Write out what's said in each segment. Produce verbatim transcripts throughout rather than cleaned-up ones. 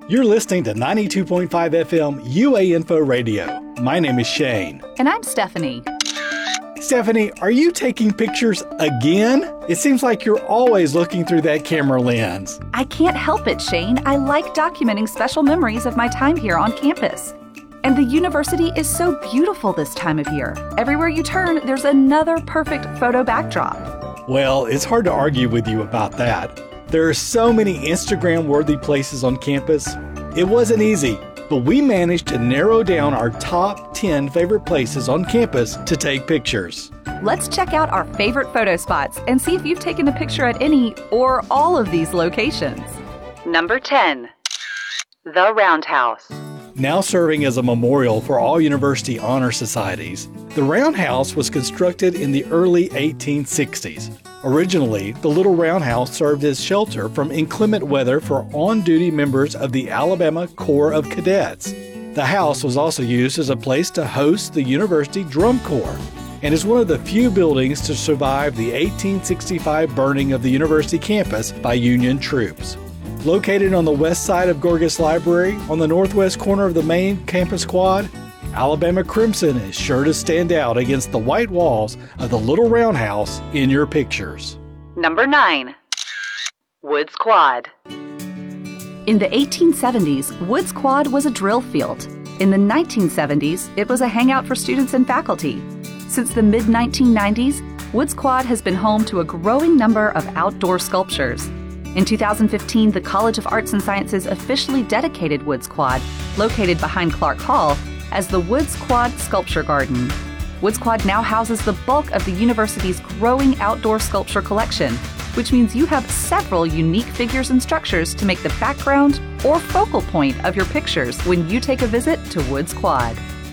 You're listening to ninety-two point five F M U A Info Radio. My name is Shane. And I'm Stephanie. Stephanie, are you taking pictures again? It seems like you're always looking through that camera lens. I can't help it, Shane. I like documenting special memories of my time here on campus. And the university is so beautiful this time of year. Everywhere you turn, there's another perfect photo backdrop. Well, it's hard to argue with you about that. There are so many Instagram-worthy places on campus. It wasn't easy, but we managed to narrow down our top ten favorite places on campus to take pictures. Let's check out our favorite photo spots and see if you've taken a picture at any or all of these locations. Number ten. The Roundhouse. Now serving as a memorial for all university honor societies, the Roundhouse was constructed in the early eighteen sixties. Originally, the Little Roundhouse served as shelter from inclement weather for on-duty members of the Alabama Corps of Cadets. The house was also used as a place to host the University Drum Corps and is one of the few buildings to survive the eighteen sixty-five burning of the university campus by Union troops. Located on the west side of Gorgas Library, on the northwest corner of the main campus quad, Alabama Crimson is sure to stand out against the white walls of the Little Roundhouse in your pictures. Number nine. Woods Quad. In the eighteen seventies, Woods Quad was a drill field. In the nineteen seventies, it was a hangout for students and faculty. Since the mid nineteen nineties, Woods Quad has been home to a growing number of outdoor sculptures. In two thousand fifteen, the College of Arts and Sciences officially dedicated Woods Quad, located behind Clark Hall, as the Woods Quad Sculpture Garden. Woods Quad now houses the bulk of the university's growing outdoor sculpture collection, which means you have several unique figures and structures to make the background or focal point of your pictures when you take a visit to Woods Quad.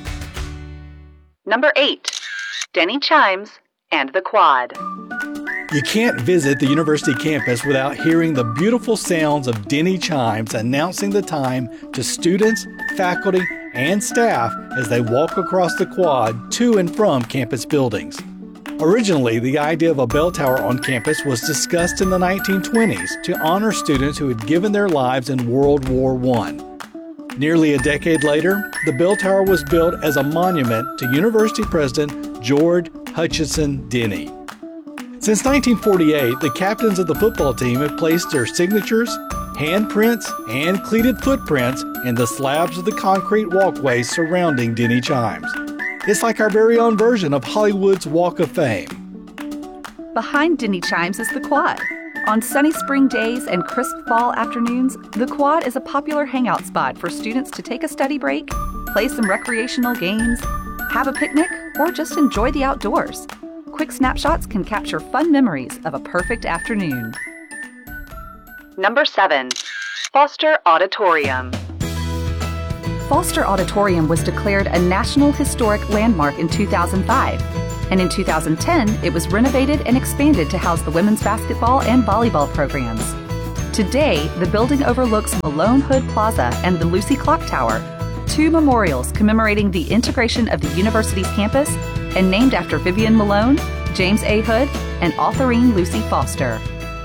Number eight. Denny Chimes and the Quad. You can't visit the university campus without hearing the beautiful sounds of Denny chimes announcing the time to students, faculty, and staff as they walk across the quad to and from campus buildings. Originally, the idea of a bell tower on campus was discussed in the nineteen twenties to honor students who had given their lives in World War One. Nearly a decade later, the bell tower was built as a monument to University President George Hutchinson Denny. Since nineteen forty-eight, the captains of the football team have placed their signatures, handprints, and cleated footprints in the slabs of the concrete walkways surrounding Denny Chimes. It's like our very own version of Hollywood's Walk of Fame. Behind Denny Chimes is the Quad. On sunny spring days and crisp fall afternoons, the Quad is a popular hangout spot for students to take a study break, play some recreational games, have a picnic, or just enjoy the outdoors. Quick snapshots can capture fun memories of a perfect afternoon. Number seven. Foster Auditorium. Foster Auditorium was declared a National Historic Landmark in two thousand five, and in two thousand ten it was renovated and expanded to house the women's basketball and volleyball programs. Today, the building overlooks Malone Hood Plaza and the Lucy Clock Tower, two memorials commemorating the integration of the university's campus and named after Vivian Malone, James A. Hood, and authorine Lucy Foster.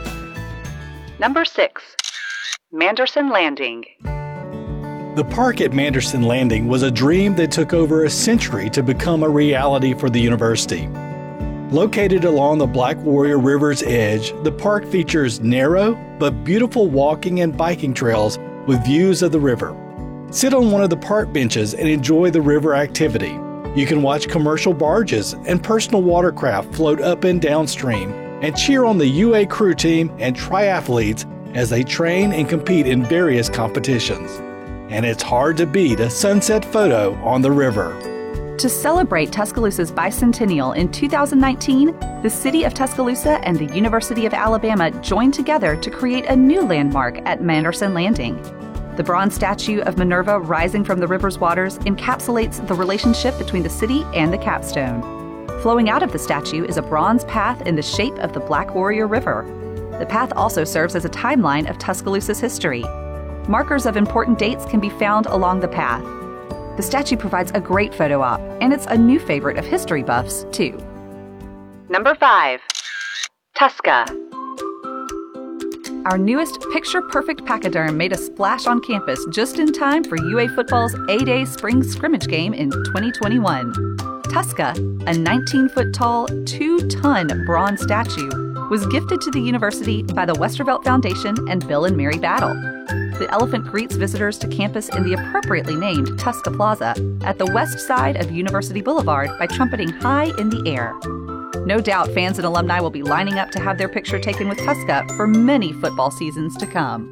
Number six. Manderson Landing. The park at Manderson Landing was a dream that took over a century to become a reality for the university. Located along the Black Warrior River's edge, the park features narrow but beautiful walking and biking trails with views of the river. Sit on one of the park benches and enjoy the river activity. You can watch commercial barges and personal watercraft float up and downstream and cheer on the U A crew team and triathletes as they train and compete in various competitions. And it's hard to beat a sunset photo on the river. To celebrate Tuscaloosa's bicentennial in two thousand nineteen, the City of Tuscaloosa and the University of Alabama joined together to create a new landmark at Manderson Landing. The bronze statue of Minerva rising from the river's waters encapsulates the relationship between the city and the capstone. Flowing out of the statue is a bronze path in the shape of the Black Warrior River. The path also serves as a timeline of Tuscaloosa's history. Markers of important dates can be found along the path. The statue provides a great photo op, and it's a new favorite of history buffs, too. Number five. Tusca. Our newest picture-perfect pachyderm made a splash on campus just in time for U A football's A-Day spring scrimmage game in twenty twenty-one. Tuska, a nineteen-foot-tall, two-ton bronze statue, was gifted to the university by the Westervelt Foundation and Bill and Mary Battle. The elephant greets visitors to campus in the appropriately named Tuska Plaza at the west side of University Boulevard by trumpeting high in the air. No doubt fans and alumni will be lining up to have their picture taken with Tuska for many football seasons to come.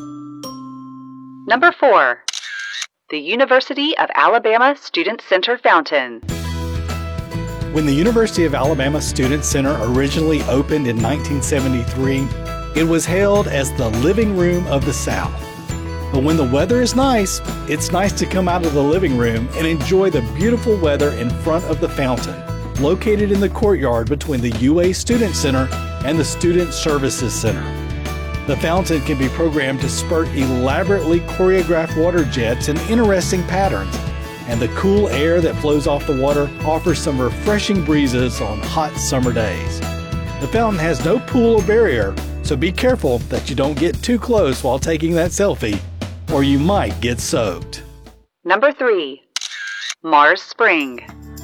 Number four. The University of Alabama Student Center Fountain. When the University of Alabama Student Center originally opened in nineteen seventy-three, it was hailed as the living room of the South. But when the weather is nice, it's nice to come out of the living room and enjoy the beautiful weather in front of the fountain, located in the courtyard between the U A Student Center and the Student Services Center. The fountain can be programmed to spurt elaborately choreographed water jets in interesting patterns, and the cool air that flows off the water offers some refreshing breezes on hot summer days. The fountain has no pool or barrier, so be careful that you don't get too close while taking that selfie, or you might get soaked. Number three. Mars Spring.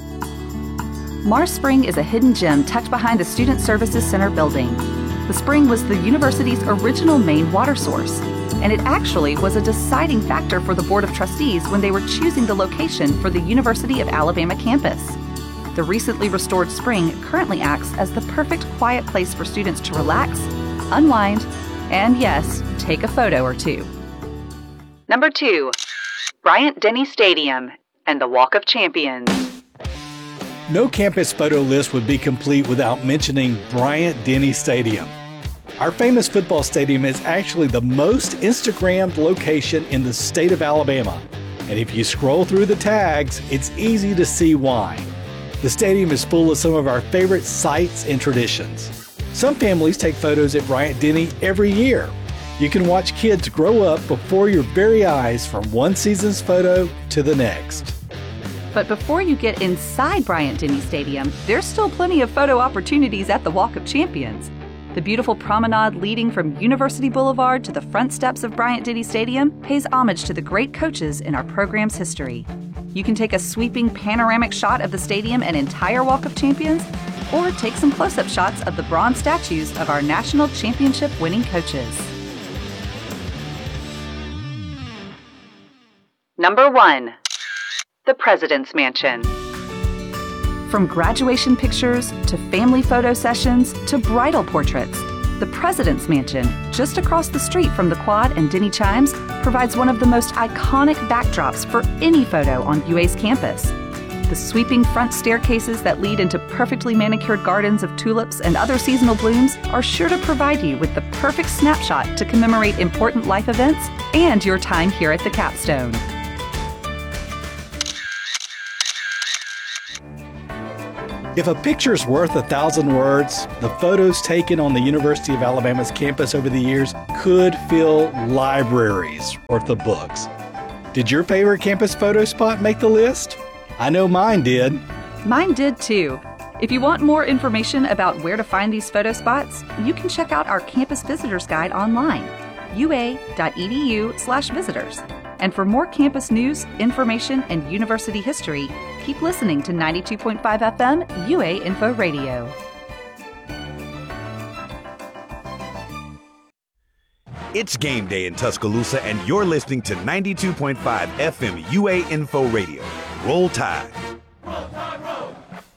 Mars Spring is a hidden gem tucked behind the Student Services Center building. The spring was the university's original main water source, and it actually was a deciding factor for the Board of Trustees when they were choosing the location for the University of Alabama campus. The recently restored spring currently acts as the perfect quiet place for students to relax, unwind, and yes, take a photo or two. Number two. Bryant-Denny Stadium and the Walk of Champions. No campus photo list would be complete without mentioning Bryant-Denny Stadium. Our famous football stadium is actually the most Instagrammed location in the state of Alabama. And if you scroll through the tags, it's easy to see why. The stadium is full of some of our favorite sights and traditions. Some families take photos at Bryant-Denny every year. You can watch kids grow up before your very eyes from one season's photo to the next. But before you get inside Bryant-Denny Stadium, there's still plenty of photo opportunities at the Walk of Champions. The beautiful promenade leading from University Boulevard to the front steps of Bryant-Denny Stadium pays homage to the great coaches in our program's history. You can take a sweeping panoramic shot of the stadium and entire Walk of Champions, or take some close-up shots of the bronze statues of our national championship winning coaches. Number one. The President's Mansion. From graduation pictures to family photo sessions to bridal portraits, the President's Mansion, just across the street from the Quad and Denny Chimes, provides one of the most iconic backdrops for any photo on U A's campus. The sweeping front staircases that lead into perfectly manicured gardens of tulips and other seasonal blooms are sure to provide you with the perfect snapshot to commemorate important life events and your time here at the capstone. If a picture's worth a thousand words, the photos taken on the University of Alabama's campus over the years could fill libraries worth of books. Did your favorite campus photo spot make the list? I know mine did. Mine did too. If you want more information about where to find these photo spots, you can check out our Campus Visitors Guide online, ua.edu slash visitors. And for more campus news, information, and university history, keep listening to ninety-two point five F M U A Info Radio. It's game day in Tuscaloosa, and you're listening to ninety-two point five F M U A Info Radio. Roll Tide. Roll Tide, roll.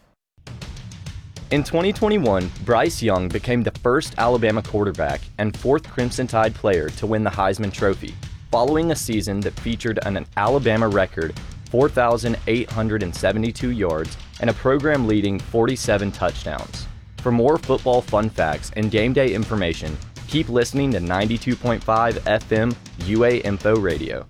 In twenty twenty-one, Bryce Young became the first Alabama quarterback and fourth Crimson Tide player to win the Heisman Trophy, following a season that featured an Alabama record four thousand eight hundred seventy-two yards and a program-leading forty-seven touchdowns. For more football fun facts and game day information, keep listening to ninety-two point five F M U A Info Radio.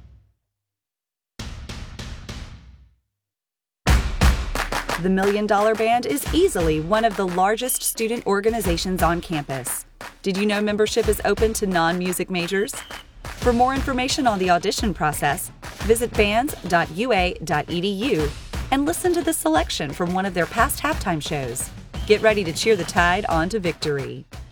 The Million Dollar Band is easily one of the largest student organizations on campus. Did you know membership is open to non-music majors? For more information on the audition process, visit bands dot u a dot e d u and listen to the selection from one of their past halftime shows. Get ready to cheer the Tide on to victory.